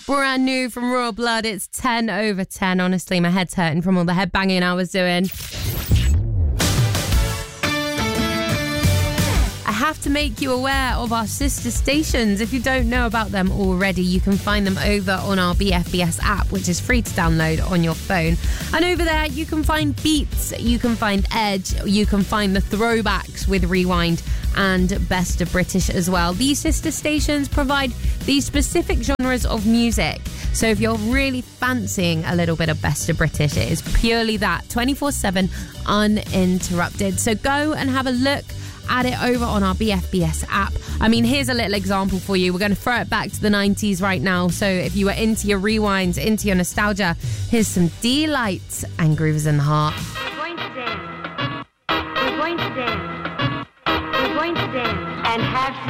Brand new from Royal Blood. It's 10 over 10. Honestly, my head's hurting from all the headbanging I was doing. I have to make you aware of our sister stations. If you don't know about them already, you can find them over on our BFBS app, which is free to download on your phone. And over there, you can find Beats, you can find Edge, you can find the throwbacks with Rewind and Best of British as well. These sister stations provide these specific genres of music. So if you're really fancying a little bit of Best of British, it is purely that, 24/7 uninterrupted. So go and have a look at it over on our BFBS app. I mean, here's a little example for you. We're going to throw it back to the 90s right now. So if you were into your rewinds, into your nostalgia, here's some D-Lights and Grooves in the Heart. We're going to dance. We're going to dance. We're going to dance and have